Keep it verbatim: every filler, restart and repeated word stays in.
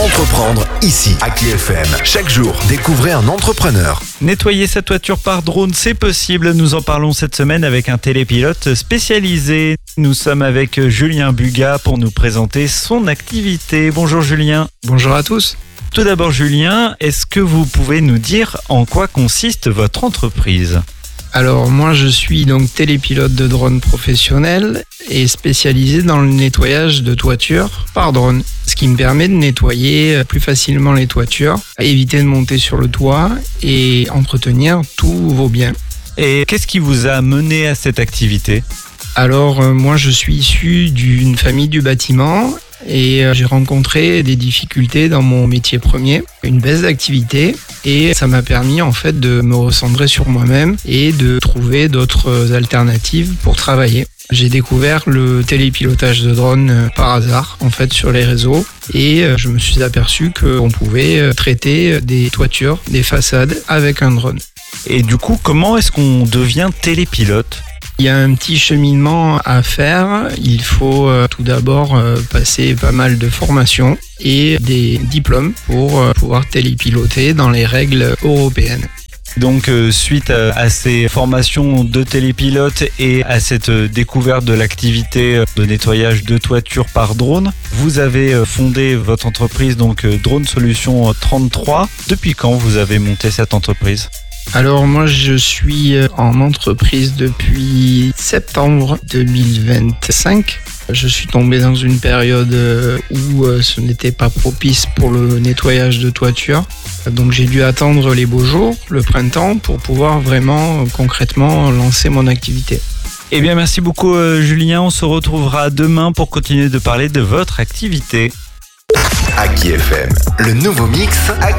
Entreprendre ici, à K F M. Chaque jour, découvrez un entrepreneur. Nettoyer sa toiture par drone, c'est possible. Nous en parlons cette semaine avec un télépilote spécialisé. Nous sommes avec Julien Bugat pour nous présenter son activité. Bonjour Julien. Bonjour à tous. Tout d'abord Julien, est-ce que vous pouvez nous dire en quoi consiste votre entreprise ? Alors moi je suis donc télépilote de drone professionnel et spécialisé dans le nettoyage de toitures par drone. Ce qui me permet de nettoyer plus facilement les toitures, éviter de monter sur le toit et entretenir tous vos biens. Et qu'est-ce qui vous a mené à cette activité ? Alors euh, moi je suis issu d'une famille du bâtiment et euh, j'ai rencontré des difficultés dans mon métier premier, une baisse d'activité, et ça m'a permis en fait de me recentrer sur moi-même et de trouver d'autres alternatives pour travailler. J'ai découvert le télépilotage de drone par hasard en fait sur les réseaux et je me suis aperçu qu'on pouvait traiter des toitures, des façades avec un drone. Et du coup, comment est-ce qu'on devient télépilote ? Il y a un petit cheminement à faire. Il faut euh, tout d'abord euh, passer pas mal de formations et des diplômes pour euh, pouvoir télépiloter dans les règles européennes. Donc euh, suite à, à ces formations de télépilote et à cette euh, découverte de l'activité de nettoyage de toiture par drone, vous avez euh, fondé votre entreprise donc euh, Drone Solutions trente-trois. Depuis quand vous avez monté cette entreprise ? Alors moi je suis en entreprise depuis septembre deux mille vingt-cinq. Je suis tombé dans une période où ce n'était pas propice pour le nettoyage de toiture. Donc j'ai dû attendre les beaux jours, le printemps, pour pouvoir vraiment concrètement lancer mon activité. Eh bien merci beaucoup euh, Julien, on se retrouvera demain pour continuer de parler de votre activité. À K F M, le nouveau mix à